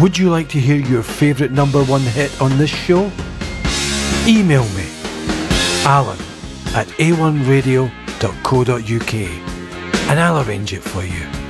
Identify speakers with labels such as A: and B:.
A: Would you like to hear your favourite number one hit on this show? Email me, alan@a1radio.co.uk, and I'll arrange it for you.